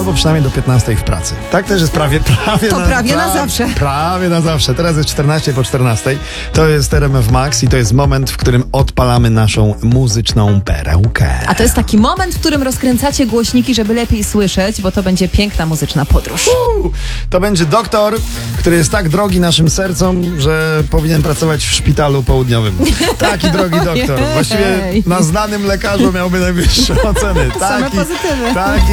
albo przynajmniej do 15 w pracy. Tak też jest prawie na zawsze. Prawie na zawsze. Teraz jest 14 po 14. To jest RMF Max i to jest moment, w którym odpalamy naszą muzyczną perełkę. A to jest taki moment, w którym rozkręcacie głośniki, żeby lepiej słyszeć, bo to będzie piękna muzyczna podróż. To będzie doktor, który jest tak drogi naszym sercom, że powinien pracować w szpitalu południowym. Taki drogi doktor. Właściwie na znanym lekarzu miałby najwyższe oceny. Same pozytywy. Taki